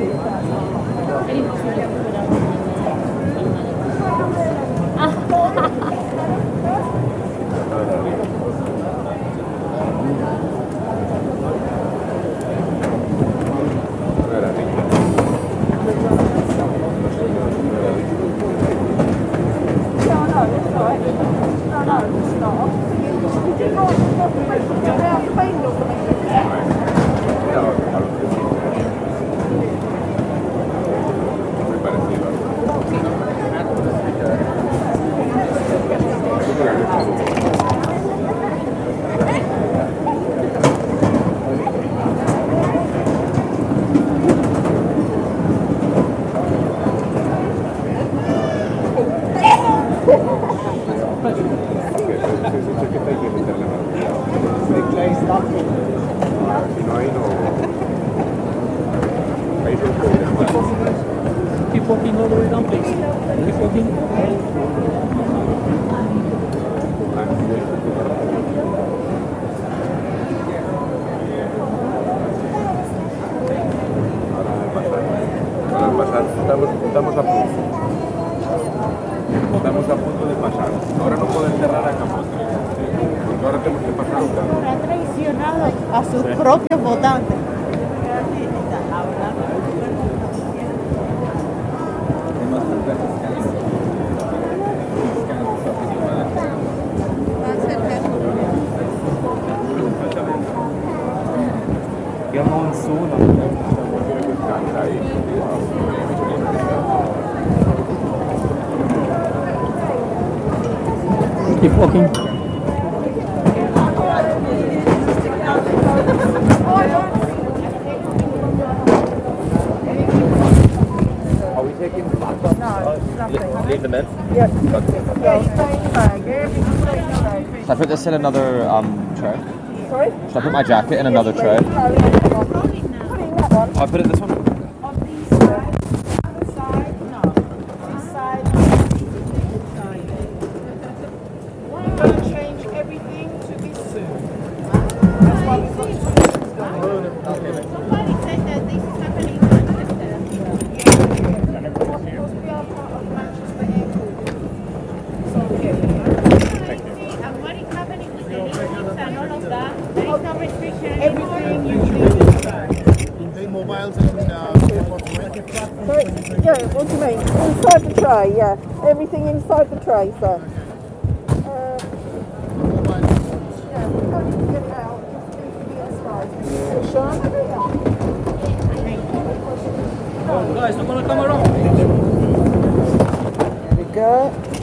Keep walking all the way down, please. Keep walking. Estamos a punto de pasar. Ahora no pueden cerrar a Capote. Porque ahora tenemos que pasar un carro. Ha traicionado a sus propios votantes. Qué monzuna. Keep walking. Are we taking the back up? No, Leave them in? yeah. Should I put this in another tray? Sorry? Should I put my jacket in another tray? Putting that one. I'll put it in this one. On this side. Other side. No. This side. This side. We're going to change everything to this soon. That's why we've got students going. Somebody said that this is happening in Manchester. Because we are part of Manchester Airport. So, yeah. And what is happening with the listings and all of that? There is no restriction anymore. Everything you need. Mobiles and Sorry? Yeah, what do you mean? Inside the tray, yeah. Everything inside the tray, sir. Yeah, we can't even get it out. It needs to be inside. Sean? Oh, guys, don't want to come around. There we go.